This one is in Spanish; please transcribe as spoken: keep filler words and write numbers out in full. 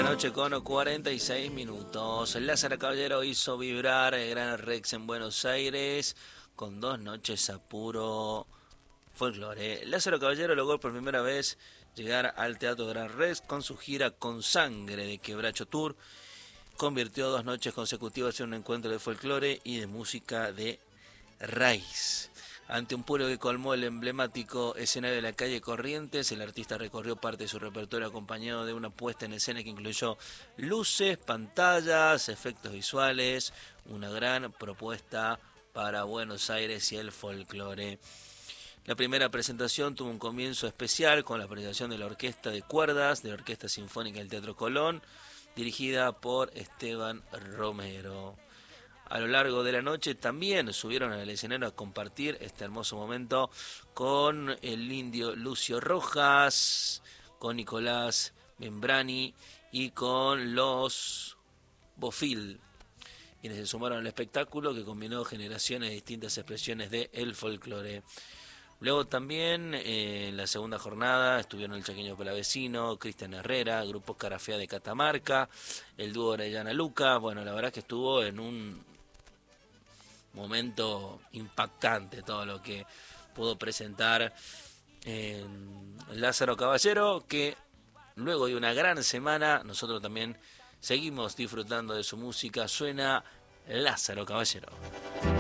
noche con cuarenta y seis minutos. Lázaro Caballero hizo vibrar el Gran Rex en Buenos Aires con dos noches a puro folclore. Lázaro Caballero logró por primera vez llegar al Teatro Gran Rex con su gira Con Sangre de Quebracho Tour. Convirtió dos noches consecutivas en un encuentro de folclore y de música de raíz. Ante un público que colmó el emblemático escenario de la calle Corrientes, el artista recorrió parte de su repertorio acompañado de una puesta en escena que incluyó luces, pantallas, efectos visuales, una gran propuesta para Buenos Aires y el folclore. La primera presentación tuvo un comienzo especial con la presentación de la Orquesta de Cuerdas de la Orquesta Sinfónica del Teatro Colón, dirigida por Esteban Romero. A lo largo de la noche también subieron al escenario a compartir este hermoso momento con el indio Lucio Rojas, con Nicolás Membrani y con los Bofil, quienes se sumaron al espectáculo que combinó generaciones de distintas expresiones del folclore. Luego también eh, en la segunda jornada estuvieron el Chaqueño Palavecino, Cristian Herrera, el grupo Carafea de Catamarca, el dúo Orellana Luca. Bueno, la verdad que estuvo en un momento impactante todo lo que pudo presentar en Lázaro Caballero, que luego de una gran semana nosotros también seguimos disfrutando de su música. Suena Lázaro Caballero.